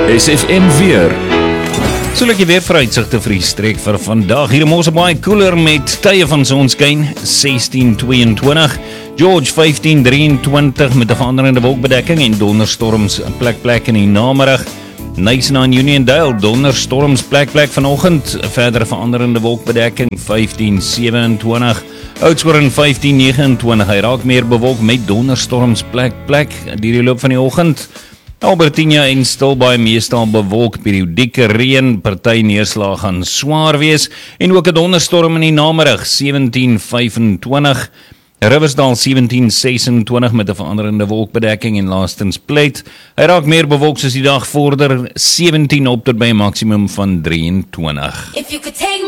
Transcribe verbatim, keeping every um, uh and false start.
S F M weer. So lyk die weervooruitsigte vir die streek vir vandag. Hier in Mosselbaai koeler met tye van sonskyn, sestien tweeëntwintig. George vyftien drieëntwintig met 'n veranderende wolkbedekking en donderstorms plek plek in die namiddag. Nyasa en Uniondale, donderstorms plek plek vanoggend, verder veranderende wolkbedekking vyftien sewenentwintig. Oudtshoorn vyftien negenentwintig, hy raak meer bewolk met donderstorms plek plek deur die loop van die oggend. Albertina en Stilbaai meestal bewolk, periodieke reën, party neerslag gaan swaar wees en ook 'n donderstorm in die namiddag sewentien vyfentwintig. Riversdal sewentien sesentwintig met 'n veranderende wolkbedekking en laastens Pleit. Hy raak meer bewolk soos die dag vorder, sewentien op tot by 'n maksimum van drieëntwintig. If you could take